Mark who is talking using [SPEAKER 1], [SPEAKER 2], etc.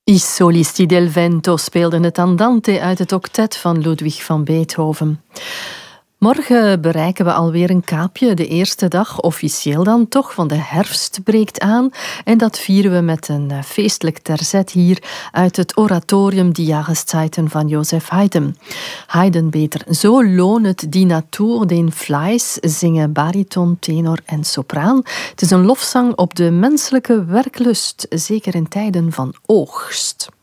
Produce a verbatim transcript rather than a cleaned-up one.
[SPEAKER 1] I solisti del vento speelden het Andante uit het octet van Ludwig van Beethoven. Morgen bereiken we alweer een kaapje. De eerste dag, officieel dan toch, van de herfst breekt aan. En dat vieren we met een feestelijk terzet hier uit het oratorium Die Jahreszeiten van Joseph Haydn. Haydn beter. Zo loont die Natur den Fleiß, zingen bariton, tenor en sopraan. Het is een lofzang op de menselijke werklust, zeker in tijden van oogst.